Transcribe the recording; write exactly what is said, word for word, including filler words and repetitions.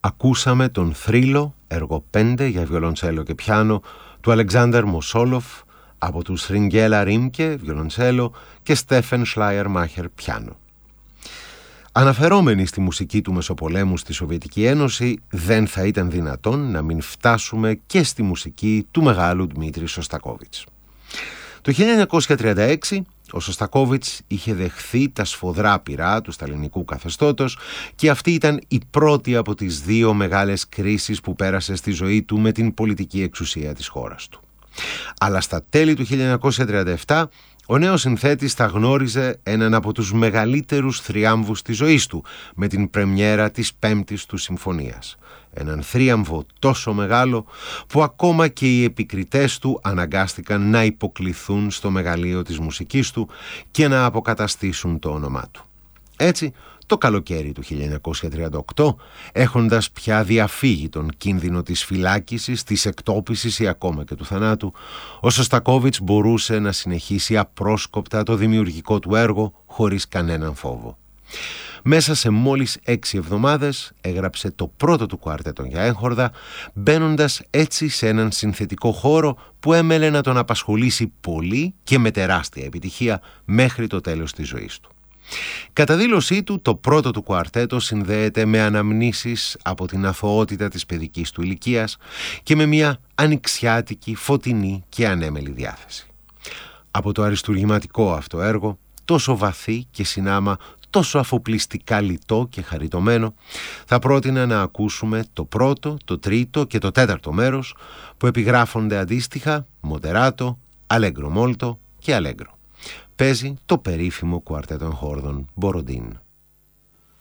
Ακούσαμε τον Θρύλο, έργο πέντε για βιολοντσέλο και πιάνο, του Αλεξάνδερ Μοσόλοφ, από τους Ριγκέλα Ρίμκε, βιολοντσέλο, και Στέφεν Σλάιερ Μάχερ, πιάνο. Αναφερόμενοι στη μουσική του Μεσοπολέμου στη Σοβιετική Ένωση, δεν θα ήταν δυνατόν να μην φτάσουμε και στη μουσική του μεγάλου Δημήτρη Σωστακόβιτς. Το χίλια εννιακόσια τριάντα έξι ο Σωστακόβιτς είχε δεχθεί τα σφοδρά πυρά του σταλινικού καθεστώτος και αυτή ήταν η πρώτη από τις δύο μεγάλες κρίσεις που πέρασε στη ζωή του με την πολιτική εξουσία της χώρας του. Αλλά στα τέλη του χίλια εννιακόσια τριάντα επτά ο νέος συνθέτης θα γνώριζε έναν από τους μεγαλύτερους θριάμβους της ζωής του με την πρεμιέρα της πέμπτης του συμφωνίας. Έναν θρίαμβο τόσο μεγάλο που ακόμα και οι επικριτές του αναγκάστηκαν να υποκληθούν στο μεγαλείο της μουσικής του και να αποκαταστήσουν το όνομά του. Έτσι, το καλοκαίρι του χίλια εννιακόσια τριάντα οκτώ, έχοντας πια διαφύγει τον κίνδυνο της φυλάκισης, της εκτόπισης ή ακόμα και του θανάτου, ο Σωστακόβιτς μπορούσε να συνεχίσει απρόσκοπτα το δημιουργικό του έργο χωρίς κανέναν φόβο. Μέσα σε μόλις έξι εβδομάδες έγραψε το πρώτο του κουαρτέτο για έγχορδα, μπαίνοντας έτσι σε έναν συνθετικό χώρο που έμελε να τον απασχολήσει πολύ και με τεράστια επιτυχία μέχρι το τέλος της ζωής του. Κατά δήλωσή του, το πρώτο του κουαρτέτο συνδέεται με αναμνήσεις από την αθωότητα της παιδικής του ηλικίας και με μια ανοιξιάτικη, φωτεινή και ανέμελη διάθεση. Από το αριστουργηματικό αυτό έργο, τόσο βαθύ και συνάμα τόσο αφοπλιστικά λιτό και χαριτωμένο, θα πρότεινα να ακούσουμε το πρώτο, το τρίτο και το τέταρτο μέρος που επιγράφονται αντίστοιχα Μοντεράτο, Αλέγκρο μόλτο και Αλέγκρο. Παίζει το περίφημο κουαρτέτο εγχόρδων Μποροντίν.